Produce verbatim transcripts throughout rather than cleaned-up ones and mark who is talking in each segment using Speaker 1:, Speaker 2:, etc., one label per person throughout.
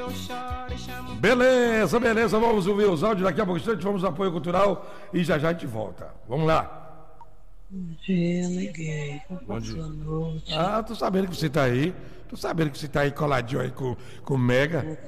Speaker 1: Beleza, beleza, vamos ouvir os áudios daqui a pouco instante, vamos ao apoio cultural e já já a gente volta. Vamos lá.
Speaker 2: Bom dia, Neguinho.
Speaker 1: Bom dia.
Speaker 2: Boa noite.
Speaker 1: Ah, tô sabendo que você tá aí. Tô sabendo que você tá aí coladinho aí com, com o Mega.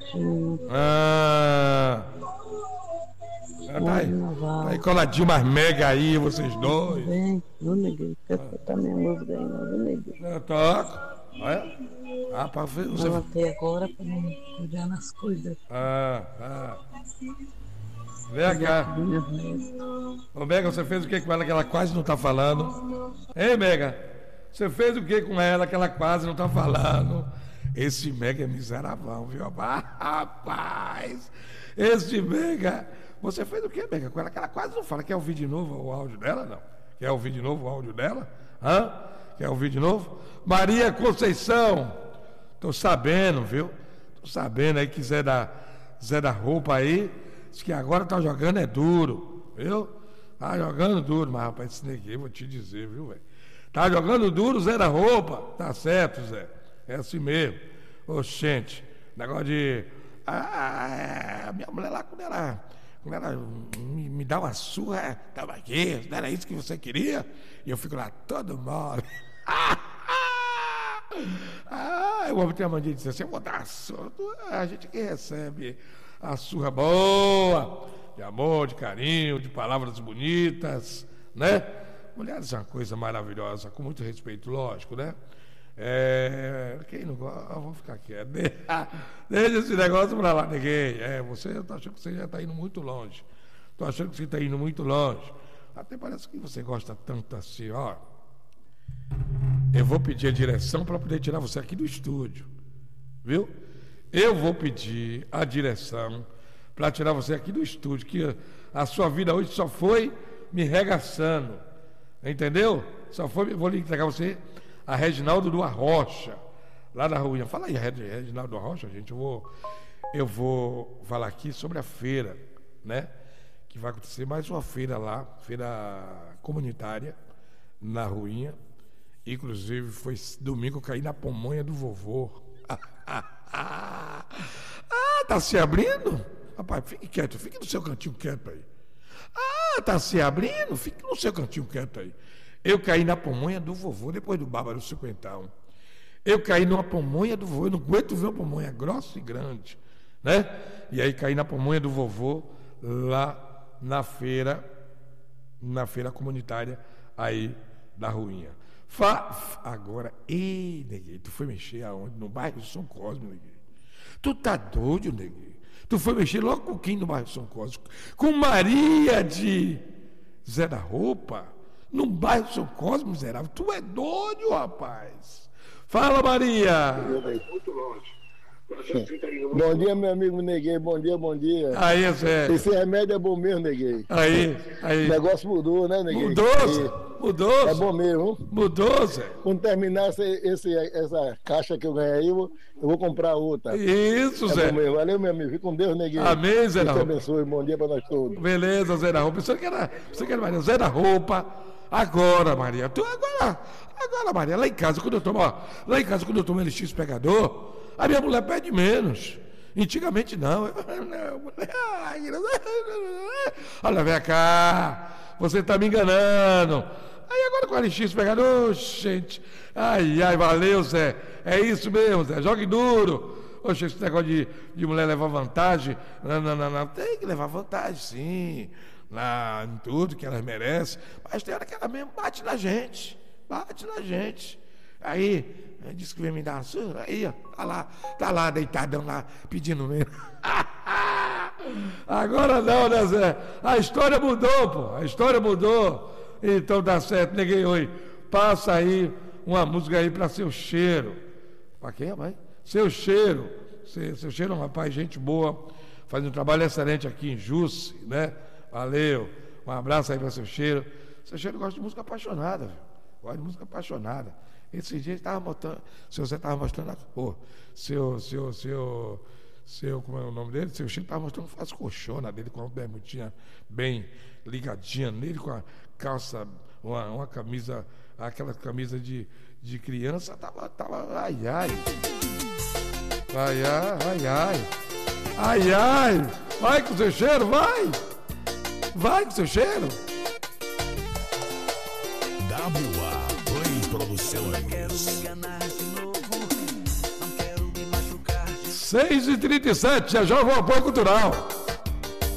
Speaker 1: Ah, ah tá, aí, tá aí coladinho, mas Mega aí, vocês dois.
Speaker 2: Bem, viu, Neguinho? Quer botar minha música aí, não, viu, Neguinho?
Speaker 1: Eu toco. Olha. Ah, pra ver. Você...
Speaker 2: Eu até agora pra não cuidar nas coisas.
Speaker 1: Ah, ah. Vem cá. Ô, Mega, você fez o que com ela que ela quase não tá falando? Ei, Mega, você fez o que com ela que ela quase não tá falando? Esse Mega é miserável, viu? Ah, rapaz, esse Mega. Você fez o que, Mega, com ela que ela quase não fala? Quer ouvir de novo o áudio dela? Não. Quer ouvir de novo o áudio dela? Hã? Quer ouvir de novo? Maria Conceição, tô sabendo, viu? Tô sabendo aí que Zé da, Zé da Roupa aí. Diz que agora tá jogando é duro, viu? Tá jogando duro, mas rapaz, esse neguinho, vou te dizer, viu, velho? Tá jogando duro, Zé da Roupa. Tá certo, Zé. É assim mesmo. Oxente, negócio de. Ah, minha mulher lá, quando ela, quando ela me, me dá uma surra, tava aqui, não era isso que você queria? E eu fico lá todo mole. Ah, eu vou ter a mania de dizer assim, eu vou dar a surra. A gente que recebe a surra boa, de amor, de carinho, de palavras bonitas, né? Mulheres é uma coisa maravilhosa, com muito respeito, lógico, né? É, quem não gosta, vou ficar quieto. Deixa esse negócio pra lá, ninguém. É, você, eu tô achando que você já está indo muito longe. Tô achando que você está indo muito longe. Até parece que você gosta tanto assim, ó. Eu vou pedir a direção para poder tirar você aqui do estúdio, viu? Eu vou pedir a direção para tirar você aqui do estúdio, que a sua vida hoje só foi me regaçando, entendeu? Só foi, vou lhe entregar você a Reginaldo do Arrocha, lá da Ruinha. Fala aí, Reginaldo do Arrocha, gente, eu vou, eu vou falar aqui sobre a feira, né? Que vai acontecer mais uma feira lá, feira comunitária, na Ruinha. Inclusive, foi domingo, eu caí na pamonha do vovô. Ah, tá se abrindo? Rapaz, fique quieto, fique no seu cantinho quieto aí. Ah, tá se abrindo? Fique no seu cantinho quieto aí. Eu caí na pamonha do vovô, depois do Bárbaro cinquentão. Eu caí numa pamonha do vovô, eu não aguento ver uma pamonha grossa e grande, né? E aí caí na pamonha do vovô, lá na feira, na feira comunitária aí da Ruinha. Fa... Agora, ei, neguinho, tu foi mexer aonde? No bairro São Cosme, neguinho. Tu tá doido, neguinho? Tu foi mexer logo com quem no bairro São Cosme? Com Maria de Zé da Roupa? No bairro São Cosme, miserável? Tu é doido, rapaz? Fala, Maria!
Speaker 3: Muito longe. Bom dia, meu amigo Neguinho. Bom dia, bom dia.
Speaker 1: Aí, Zé.
Speaker 3: Esse remédio é bom mesmo, Neguinho.
Speaker 1: Aí, aí.
Speaker 3: O negócio mudou, né, Neguinho?
Speaker 1: Mudou, Zé. Mudou.
Speaker 3: É bom mesmo.
Speaker 1: Mudou, Zé.
Speaker 3: Quando terminar esse, esse, essa caixa que eu ganhei aí, eu, eu vou comprar outra.
Speaker 1: Isso,
Speaker 3: é
Speaker 1: Zé.
Speaker 3: Bom mesmo. Valeu, meu amigo. Fique com Deus, Neguinho.
Speaker 1: Amém, Zé da Roupa.
Speaker 3: Deus te abençoe. Bom dia para nós todos.
Speaker 1: Beleza, Zé da Roupa. Você quer, você quer Maria? Zé da Roupa. Agora, Maria. Tu, agora, agora, Maria. Lá em casa, quando eu tomo, ó, lá em casa, quando eu tomo L X pegador, a minha mulher pede menos. Antigamente não. Olha, vem cá. Você tá me enganando. Aí agora com o L X pegador, gente. Ai, ai, valeu, Zé. É isso mesmo, Zé. Jogue duro. Oxe, esse negócio de, de mulher levar vantagem. Não, não, não, não. Tem que levar vantagem, sim. Na, em tudo que elas merecem. Mas tem hora que ela mesmo bate na gente. Bate na gente. Aí, disse que veio me dar uma surra. Aí, ó, tá lá, tá lá, deitadão lá, pedindo mesmo. Agora não, né, Zé? A história mudou, pô. A história mudou. Então dá certo, neguei oi. Passa aí uma música aí pra Seu Cheiro. Pra quem, mãe? Seu Cheiro. Seu, seu Cheiro é um rapaz, gente boa. Faz um trabalho excelente aqui em Jusce, né? Valeu. Um abraço aí pra Seu Cheiro. Seu Cheiro gosta de música apaixonada, viu? Gosta de música apaixonada. Esses dias estava mostrando, o seu Zé estava mostrando, oh, seu, seu, seu, seu, como é o nome dele? Seu Chico estava mostrando as colchonas dele com a bermudinha bem ligadinha nele, com a calça, uma, uma camisa, aquela camisa de, de criança, tava, tava, ai, ai, ai, ai, ai, ai. Ai, ai. Vai com o seu cheiro, vai. Vai com o seu cheiro.
Speaker 4: W A Play Produções.
Speaker 1: seis e trinta e sete, já já vou ao apoio cultural.